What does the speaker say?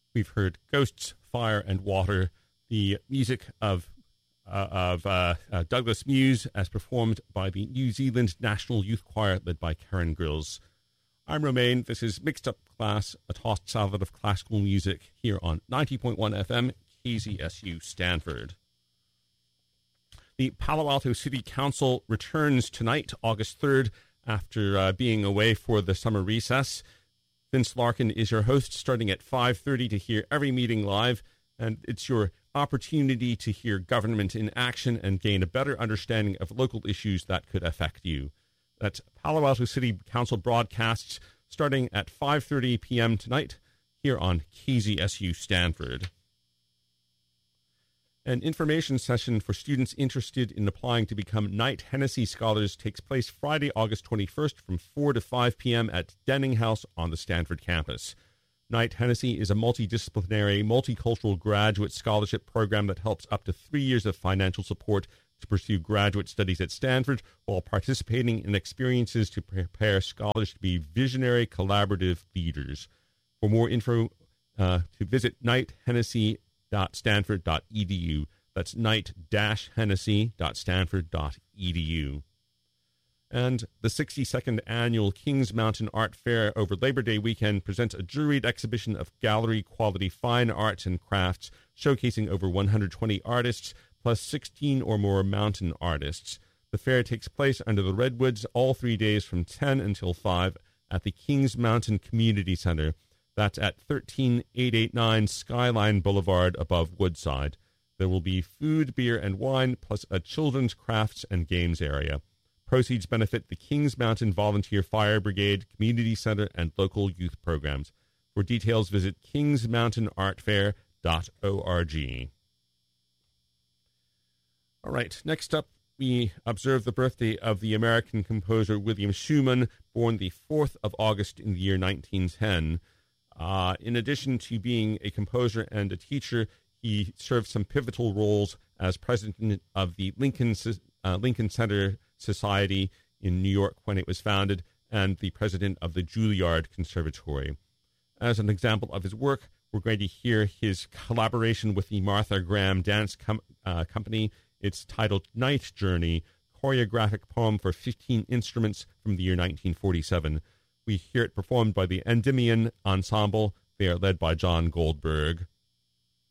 We've heard Ghosts, Fire and Water, the music of Douglas Muse as performed by the New Zealand National Youth Choir led by Karen Grills. I'm Romain. This is Mixed Up Class, a tossed salad of classical music here on 90.1 FM, KZSU Stanford. The Palo Alto City Council returns tonight, August 3rd, after being away for the summer recess. Vince Larkin is your host, starting at 5:30 to hear every meeting live, and it's your opportunity to hear government in action and gain a better understanding of local issues that could affect you. That's Palo Alto City Council broadcasts starting at 5:30 p.m. tonight here on KZSU Stanford. An information session for students interested in applying to become Knight Hennessy Scholars takes place Friday, August 21st from 4 to 5 p.m. at Denning House on the Stanford campus. Knight Hennessy is a multidisciplinary, multicultural graduate scholarship program that helps up to 3 years of financial support to pursue graduate studies at Stanford while participating in experiences to prepare scholars to be visionary, collaborative leaders. For more info, to visit knighthennessy.stanford.edu. That's knight-hennessy.stanford.edu. And the 62nd Annual Kings Mountain Art Fair over Labor Day weekend presents a juried exhibition of gallery-quality fine arts and crafts, showcasing over 120 artists, plus 16 or more mountain artists. The fair takes place under the Redwoods all 3 days from 10 until 5 at the Kings Mountain Community Center. That's at 13889 Skyline Boulevard above Woodside. There will be food, beer, and wine, plus a children's crafts and games area. Proceeds benefit the Kings Mountain Volunteer Fire Brigade, Community Center, and local youth programs. For details, visit kingsmountainartfair.org. All right, next up, we observe the birthday of the American composer William Schumann, born the 4th of August in the year 1910. In addition to being a composer and a teacher, he served some pivotal roles as president of the Lincoln Center Society in New York when it was founded, and the president of the Juilliard Conservatory. As an example of his work, we're going to hear his collaboration with the Martha Graham Dance Company. It's titled Night Journey, choreographic poem for 15 instruments from the year 1947. We hear it performed by the Endymion Ensemble. They are led by John Goldberg.